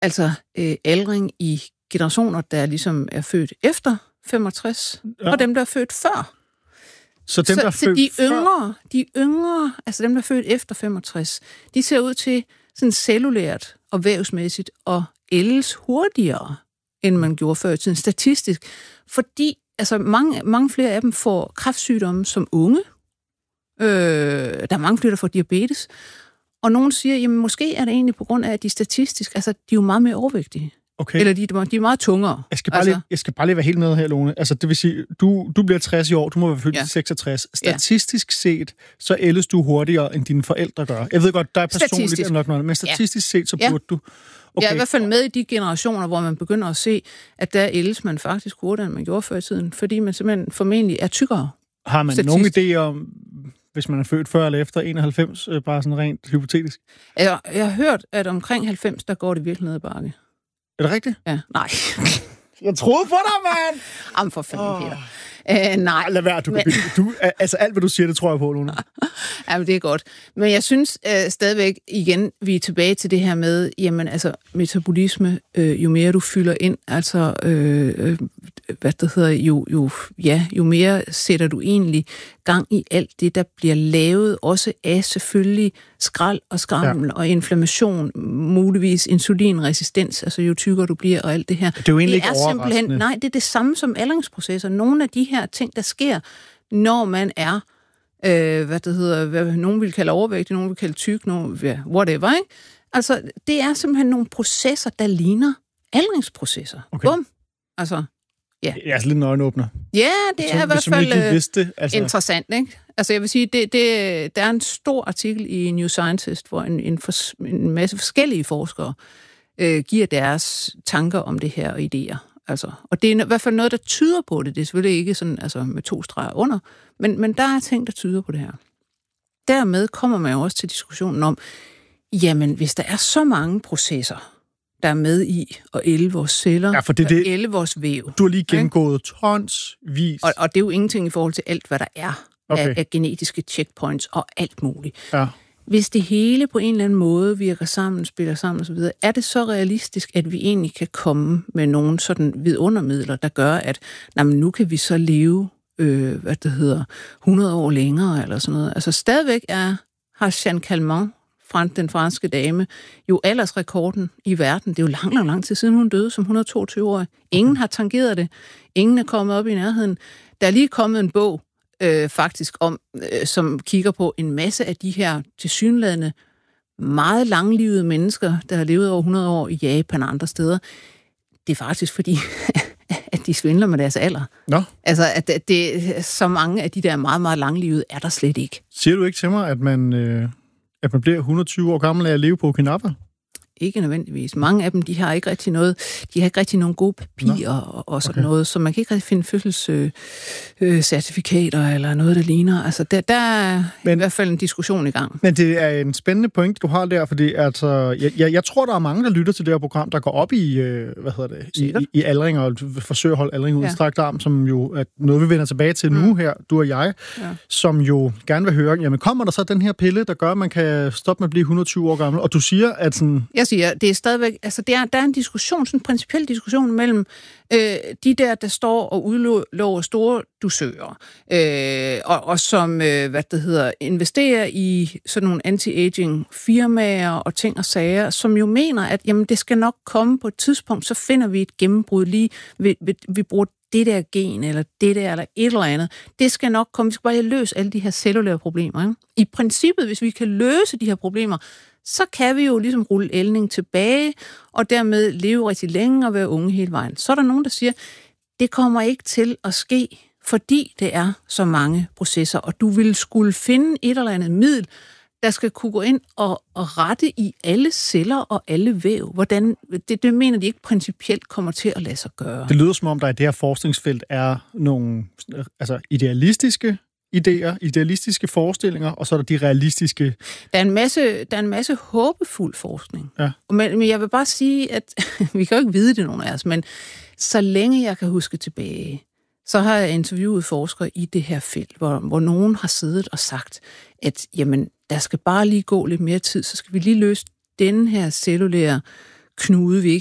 altså aldring i generationer, der ligesom er født efter 65, og dem, der er født før. Så dem, der er født de yngre, altså dem, der er født efter 65, de ser ud til sådan cellulært og vævsmæssigt og ældes hurtigere, end man gjorde før i tiden, statistisk. Fordi altså, mange flere af dem får kræftsygdomme som unge. Der er mange flere, der får diabetes. Og nogen siger, jamen måske er det egentlig på grund af, at de statistisk, altså de er jo meget mere overvægtige. Okay. Eller de er meget tungere. Jeg skal bare lige være helt med her, Lone. Altså, det vil sige, du bliver 60 i år, du må være født i 66. Statistisk set, så ældes du hurtigere, end dine forældre gør. Jeg ved godt, der er personligt eller nok noget, men statistisk set, så burde du. Okay. Jeg er i hvert fald med i de generationer, hvor man begynder at se, at der ældes man faktisk hurtigere, end man gjorde før i tiden, fordi man simpelthen formentlig er tykkere. Har man nogen idé om, hvis man er født før eller efter 91, bare sådan rent hypotetisk? Jeg har hørt, at omkring 90, der går det virkelig ned ad bakke. Er det rigtigt? Ja, nej. Jeg troede på dig, mand! Jamen for fanden, Peter. Nej. Lad være, altså alt, hvad du siger, det tror jeg på, Lone. Jamen, det er godt. Men jeg synes stadigvæk, igen, vi er tilbage til det her med, jamen, altså, metabolisme, jo mere du fylder ind, altså, jo mere sætter du egentlig gang i alt det, der bliver lavet, også af selvfølgelig skrald og skrammel og inflammation, muligvis insulinresistens, altså jo tykkere du bliver og alt det her. Det er jo egentlig ikke overraskende. Nej, det er det samme som aldringsprocesser. Nogle af de her ting, der sker, når man er, hvad nogen vil kalde overvægtig, nogen vil kalde tyk, whatever, ikke? Altså, det er simpelthen nogle processer, der ligner aldringsprocesser. Okay. Bum! Altså, ja. Det er altså lidt en øjenåbner. Ja, det er i hvert fald altså interessant, ikke? Altså, jeg vil sige, der er en stor artikel i New Scientist, hvor en masse forskellige forskere giver deres tanker om det her og idéer. Altså, og det er i hvert fald noget, der tyder på det. Det er selvfølgelig ikke sådan, altså med 2 streger under, men der er ting, der tyder på det her. Dermed kommer man jo også til diskussionen om, jamen, hvis der er så mange processer, der er med i at ælde vores celler, og ælde vores væv. Du har lige gennemgået tonsvis. Og det er jo ingenting i forhold til alt, hvad der er af genetiske checkpoints og alt muligt. Ja. Hvis det hele på en eller anden måde virker sammen, spiller sammen osv., er det så realistisk, at vi egentlig kan komme med nogle sådan vidundermidler, der gør, at nu kan vi så leve 100 år længere eller sådan noget. Altså stadigvæk har Jeanne Calment, den franske dame, jo aldersrekorden i verden. Det er jo lang tid siden hun døde som 122-årig. Ingen har tangeret det. Ingen er kommet op i nærheden. Der er lige kommet en bog, faktisk om, som kigger på en masse af de her tilsyneladende meget langlivede mennesker, der har levet over 100 år i Japan og andre steder. Det er faktisk fordi, at de svindler med deres alder. Nå. Altså, at så mange af de der meget, meget langlivede er der slet ikke. Siger du ikke til mig, at man bliver 120 år gammel af at leve på Okinawa? Ikke nødvendigvis. Mange af dem, de har ikke rigtig nogen gode papirer og sådan noget, så man kan ikke rigtig finde fødselscertifikater eller noget, der ligner. Altså, der er i hvert fald en diskussion i gang. Men det er en spændende point, du har der, fordi altså, jeg tror, der er mange, der lytter til det her program, der går op i, i aldring og forsøger at holde aldring ud i strakt arm, som jo er noget, vi vender tilbage til nu her, du og jeg, som jo gerne vil høre, jamen kommer der så den her pille, der gør, at man kan stoppe med at blive 120 år gammel? Og du siger, at sådan... Jeg siger, det er stadigvæk, altså der er en diskussion, sådan en principiel diskussion mellem de der står og udlover store dusører, og som, investerer i sådan nogle anti-aging firmaer og ting og sager, som jo mener, at jamen, det skal nok komme på et tidspunkt, så finder vi et gennembrud lige, vi bruger det der gen, eller det der, eller et eller andet. Det skal nok komme, vi skal bare løse alle de her cellulære problemer. Ikke? I princippet, hvis vi kan løse de her problemer, så kan vi jo ligesom rulle ældning tilbage, og dermed leve rigtig længe og være unge hele vejen. Så er der nogen, der siger, det kommer ikke til at ske, fordi det er så mange processer, og du vil skulle finde et eller andet middel, der skal kunne gå ind og rette i alle celler og alle væv. Hvordan, det mener de ikke principielt kommer til at lade sig gøre. Det lyder som om, der i det her forskningsfelt er nogle idealistiske idéer, idealistiske forestillinger, og så er der de realistiske... Der er en masse håbefuld forskning. Ja. Men jeg vil bare sige, at vi kan jo ikke vide det, nogen af os, men så længe jeg kan huske tilbage, så har jeg interviewet forskere i det her felt, hvor nogen har siddet og sagt, at jamen, der skal bare lige gå lidt mere tid, så skal vi lige løse den her cellulære knude, vi